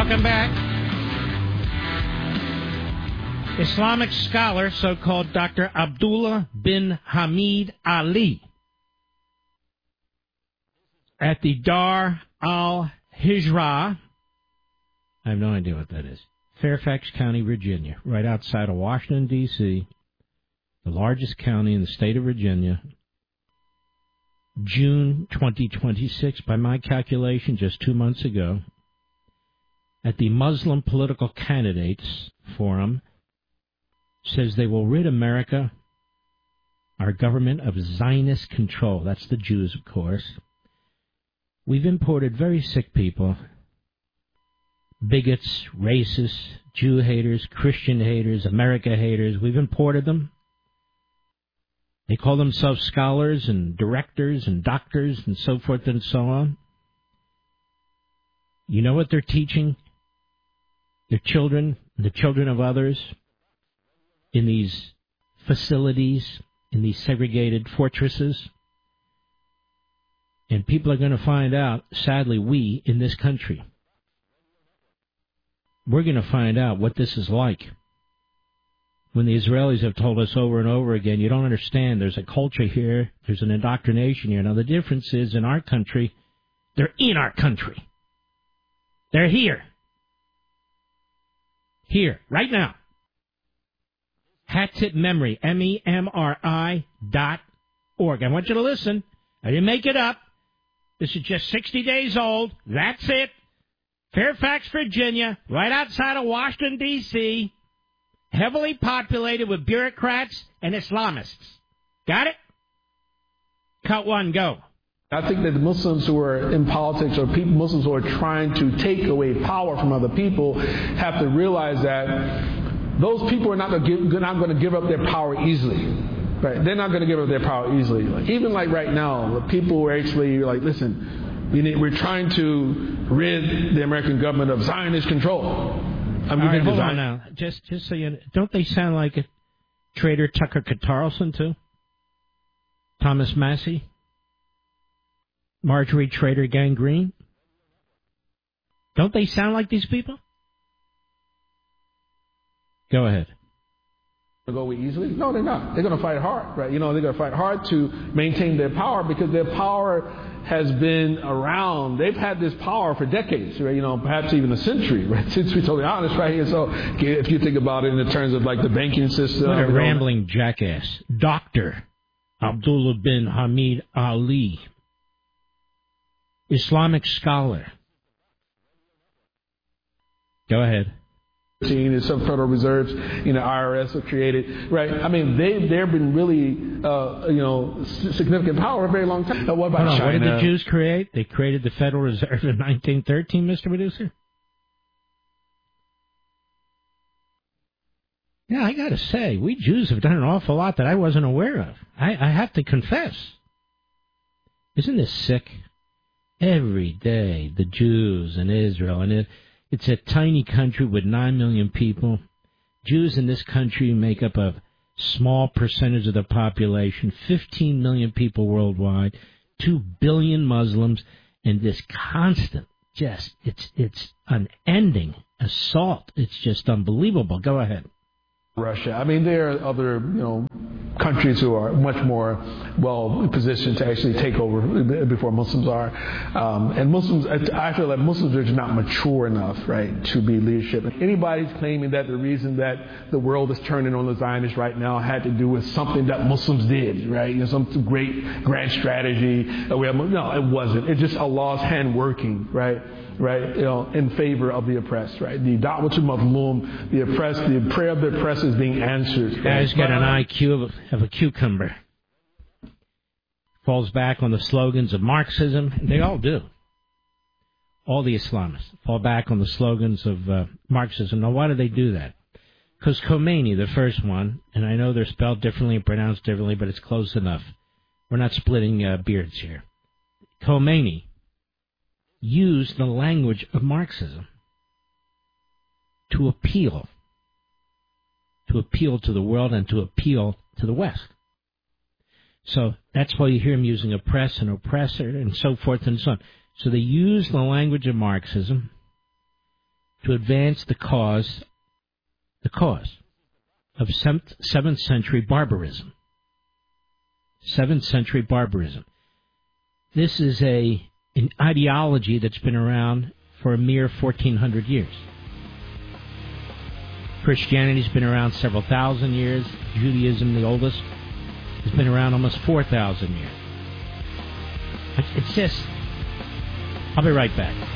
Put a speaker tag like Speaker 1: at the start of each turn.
Speaker 1: Welcome back. Islamic scholar, so-called Dr. Abdullah bin Hamid Ali, at the Dar al-Hijra. I have no idea what that is. Fairfax County, Virginia, right outside of Washington, D.C., the largest county in the state of Virginia. June 2026, by my calculation, just 2 months ago, at the Muslim Political Candidates Forum, says they will rid America, our government, of Zionist control. That's the Jews, of course. We've imported very sick people, bigots, racists, Jew haters, Christian haters, America haters. We've imported them. They call themselves scholars and directors and doctors and so forth and so on. You know what they're teaching their children, the children of others, in these facilities, in these segregated fortresses? And people are going to find out, sadly, we in this country, we're going to find out what this is like. When the Israelis have told us over and over again, you don't understand, there's a culture here, there's an indoctrination here. Now, the difference is, in our country, they're in our country. They're here. Here, right now. Hatsit Memory, MEMRI.org. I want you to listen. I didn't make it up. This is just 60 days old. That's it. Fairfax, Virginia, right outside of Washington, D.C., heavily populated with bureaucrats and Islamists. Got it? Cut one, go.
Speaker 2: I think that the Muslims who are in politics, or Muslims who are trying to take away power from other people, have to realize that those people are not going to give up their power easily. Right? They're not going to give up their power easily. Even like right now, people are actually like, listen, we're trying to rid the American government of Zionist control.
Speaker 1: All right, hold on now. Just so you know, don't they sound like a Trader Tucker Carlson too? Thomas Massey? Marjorie Trader Gangrene? Don't they sound like these people? Go ahead.
Speaker 2: Go away easily? No, they're not. They're going to fight hard, right? They're going to fight hard to maintain their power, because their power has been around. They've had this power for decades, right? Perhaps even a century, right? Since we're totally honest, right here. So if you think about it in terms of like the banking system.
Speaker 1: What a rambling jackass. Dr. Abdullah bin Hamid Ali, Islamic scholar. Go ahead.
Speaker 2: Is some Federal Reserves, IRS were created, right? I mean, they've been really, significant power for a very long time. What about China?
Speaker 1: What did the Jews create? They created the Federal Reserve in 1913, Mr. Producer. Yeah, I got to say, we Jews have done an awful lot that I wasn't aware of. I have to confess. Isn't this sick? Every day, the Jews in Israel, and it's a tiny country with 9 million people. Jews in this country make up a small percentage of the population, 15 million people worldwide, 2 billion Muslims, and this constant, it's unending assault. It's just unbelievable. Go ahead.
Speaker 2: Russia. I mean, there are other, countries who are much more well positioned to actually take over before Muslims are. And Muslims, I feel that Muslims are just not mature enough, right, to be leadership. Anybody's claiming that the reason that the world is turning on the Zionists right now had to do with something that Muslims did, right? Some great grand strategy. No, it wasn't. It's just Allah's hand working, right? In favor of the oppressed, right? The da'watul mazlum, the oppressed, the prayer of the oppressed is being answered. Right?
Speaker 1: Guy's got an IQ of a cucumber. Falls back on the slogans of Marxism. They all do. All the Islamists fall back on the slogans of Marxism. Now, why do they do that? Because Khomeini, the first one, and I know they're spelled differently and pronounced differently, but it's close enough. We're not splitting beards here. Khomeini used the language of Marxism to appeal to the world and to appeal to the West. So that's why you hear him using oppress and oppressor and so forth and so on. So they use the language of Marxism to advance the cause of 7th century barbarism. 7th century barbarism. This is an ideology that's been around for a mere 1,400 years. Christianity's been around several thousand years. Judaism, the oldest, has been around almost 4,000 years. It's just... I'll be right back.